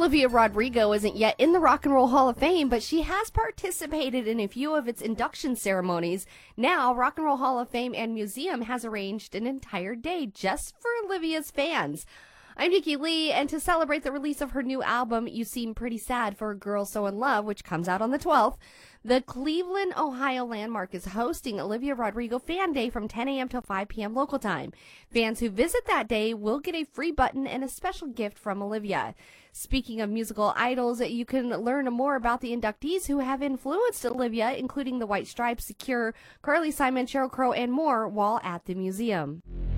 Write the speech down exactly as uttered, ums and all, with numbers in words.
Olivia Rodrigo isn't yet in the Rock and Roll Hall of Fame, but she has participated in a few of its induction ceremonies. Now, Rock and Roll Hall of Fame and Museum has arranged an entire day just for Olivia's fans. I'm Nikki Lee, and to celebrate the release of her new album, You Seem Pretty Sad for a Girl So in Love, which comes out on the twelfth, the Cleveland, Ohio Landmark is hosting Olivia Rodrigo Fan Day from ten a.m. till five p.m. local time. Fans who visit that day will get a free button and a special gift from Olivia. Speaking of musical idols, you can learn more about the inductees who have influenced Olivia, including the White Stripes, The Cure, Carly Simon, Sheryl Crow, and more, while at the museum.